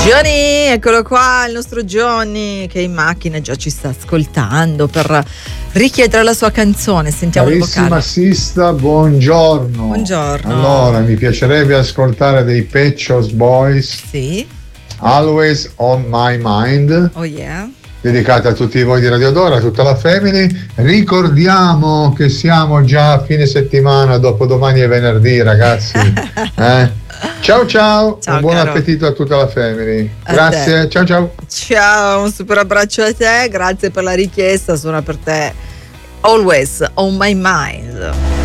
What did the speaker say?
Johnny, eccolo qua, il nostro Johnny che in macchina già ci sta ascoltando per richiedere la sua canzone. Sentiamo il vocale. Carissima Sista, buongiorno. Buongiorno. Allora, mi piacerebbe ascoltare dei Pet Shop Boys. Sì. Always on My Mind. Oh yeah. Dedicata a tutti voi di Radio Dora, a tutta la family. Ricordiamo che siamo già a fine settimana, dopodomani è venerdì, ragazzi. Ciao ciao, ciao, un buon caro. appetito a tutta la family. Grazie, ciao ciao. Ciao, un super abbraccio a te, grazie per la richiesta, suona per te Always on My Mind.